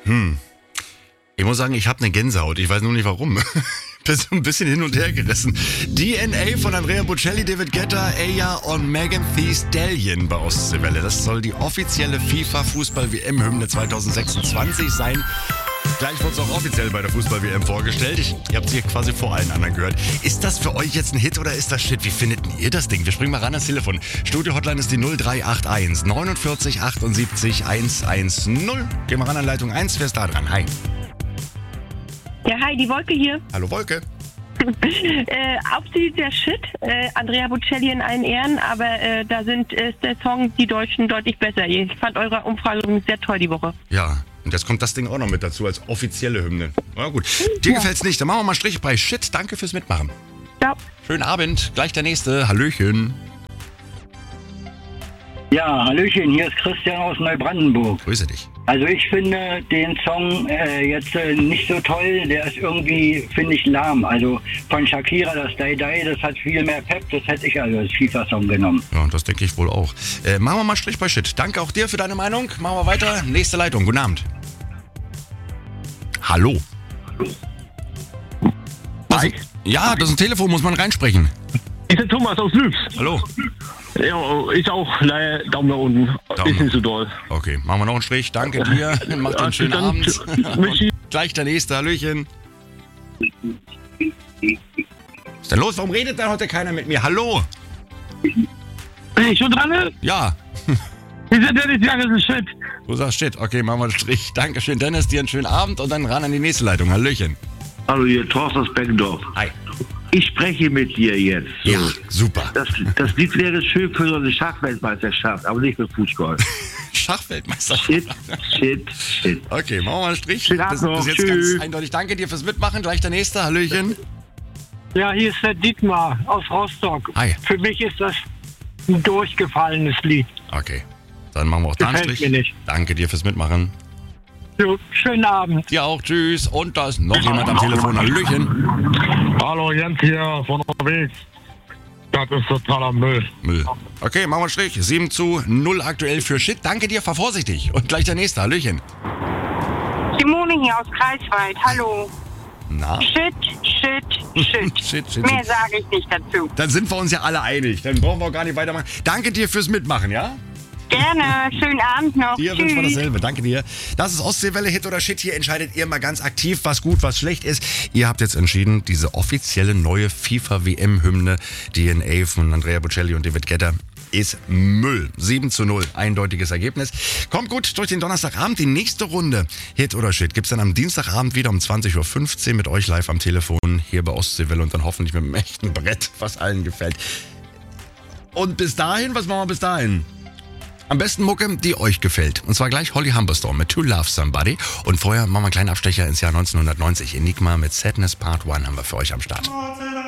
Ich muss sagen, ich habe eine Gänsehaut. Ich weiß nur nicht warum. Bin so ein bisschen hin und her gerissen. DNA von Andrea Bocelli, David Guetta, Aya und Megan Thee Stallion bei Ostseewelle. Das soll die offizielle FIFA-Fußball-WM-Hymne 2026 sein. Gleich wurde es auch offiziell bei der Fußball-WM vorgestellt. Ihr habt sie quasi vor allen anderen gehört. Ist das für euch jetzt ein Hit oder ist das Shit? Wie findet ihr das Ding? Wir springen mal ran ans Telefon. Studio-Hotline ist die 0381 49 78 110. Gehen wir ran an Leitung 1. Wer ist da dran? Hi. Ja, hi, die Wolke hier. Hallo Wolke. Absolut der Shit. Andrea Bocelli in allen Ehren, aber da ist der Song Die Deutschen deutlich besser. Ich fand eure Umfrage übrigens sehr toll die Woche. Ja, und jetzt kommt das Ding auch noch mit dazu als offizielle Hymne. Na gut, dir gefällt's nicht, dann machen wir mal Strich bei Shit. Danke fürs Mitmachen. Ja. Schönen Abend, gleich der nächste. Hallöchen. Ja, Hallöchen, hier ist Christian aus Neubrandenburg. Grüße dich. Also ich finde den Song jetzt nicht so toll, der ist irgendwie, finde ich, lahm. Also von Shakira, das Die Die, das hat viel mehr Pep, das hätte ich also als FIFA-Song genommen. Ja, das denke ich wohl auch. Machen wir mal Strich bei Shit. Danke auch dir für deine Meinung. Machen wir weiter. Nächste Leitung, guten Abend. Hallo. Ja, das ist ein Telefon, muss man reinsprechen. Ist der Thomas aus Lübs. Hallo. Ja, ist auch leider Daumen nach unten. Ist nicht so doll. Okay, machen wir noch einen Strich. Danke dir. Macht einen schönen Abend. Und gleich der nächste. Hallöchen. Was ist denn los? Warum redet da heute keiner mit mir? Hallo. Bin ich schon dran? Ja. Ich sag Dennis, ja, das ist Shit. Du sagst Shit. Okay, machen wir einen Strich. Dankeschön, Dennis. Dir einen schönen Abend und dann ran an die nächste Leitung. Hallöchen. Hallo, hier Thorsten aus Beckendorf. Hi. Ich spreche mit dir jetzt. So. Ja, super. Das Lied wäre schön für so eine Schachweltmeisterschaft, aber nicht für Fußball. Schachweltmeisterschaft. Shit. Okay, machen wir mal einen Strich. Schönen Das Abend noch. ist jetzt Tschüss. ganz eindeutig. Danke dir fürs Mitmachen. Gleich der nächste. Hallöchen. Ja, hier ist der Dietmar aus Rostock. Hi. Für mich ist das ein durchgefallenes Lied. Okay, dann machen wir auch da einen Gefällt Strich. mir nicht. Danke dir fürs Mitmachen. So, schönen Abend. Dir auch, tschüss. Und da ist noch jemand am Telefon. Hallöchen. Hallo, Jens hier von unterwegs. Das ist totaler Müll. Okay, machen wir einen Strich. 7:0 aktuell für Shit. Danke dir, fahr vorsichtig. Und gleich der nächste. Hallöchen. Simone hier aus Greifswald. Hallo. Na? Shit. Shit. Mehr sage ich nicht dazu. Dann sind wir uns ja alle einig. Dann brauchen wir auch gar nicht weitermachen. Danke dir fürs Mitmachen, ja? Gerne. Schönen Abend noch. Dir wünschen wir dasselbe. Danke dir. Das ist Ostseewelle, Hit oder Shit. Hier entscheidet ihr mal ganz aktiv, was gut, was schlecht ist. Ihr habt jetzt entschieden, diese offizielle neue FIFA-WM-Hymne DNA von Andrea Bocelli und David Guetta ist Müll. 7:0. Eindeutiges Ergebnis. Kommt gut durch den Donnerstagabend. Die nächste Runde Hit oder Shit gibt's dann am Dienstagabend wieder um 20:15 Uhr mit euch live am Telefon hier bei Ostseewelle und dann hoffentlich mit einem echten Brett, was allen gefällt. Und bis dahin, was machen wir bis dahin? Am besten Mucke, die euch gefällt. Und zwar gleich Holly Humberstorm mit To Love Somebody. Und vorher machen wir einen kleinen Abstecher ins Jahr 1990. Enigma mit Sadness Part 1 haben wir für euch am Start.